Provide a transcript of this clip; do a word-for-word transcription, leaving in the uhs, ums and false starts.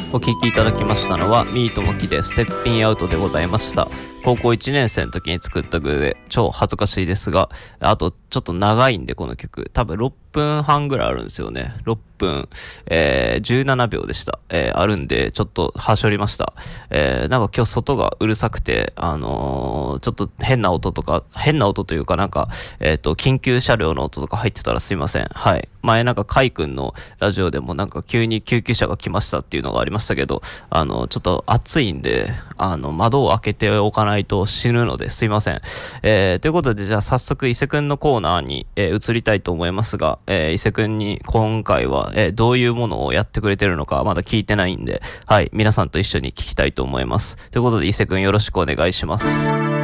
お聞きいただきましたのはミートモキでステッピンアウトでございました。高校いちねん生の時に作った曲で超恥ずかしいですが、あとちょっと長いんでこの曲多分ろっぷんはんぐらいあるんですよね。ろっぷん、えー、じゅうななびょうでした、えー、あるんでちょっとはしょりました。えー、なんか今日外がうるさくてあのー、ちょっと変な音とか変な音というかなんかえっと緊急車両の音とか入ってたらすいません。はい。前なんかカイ君のラジオでもなんか急に救急車が来ましたっていうのがありましたけど、あのちょっと暑いんであの窓を開けておかないと死ぬのですいません。えー、ということでじゃあ早速伊勢くんのコーナーに、えー、移りたいと思いますが、えー、伊勢くんに今回は、えー、どういうものをやってくれてるのかまだ聞いてないんで、はい、皆さんと一緒に聞きたいと思います。ということで伊勢くんよろしくお願いします。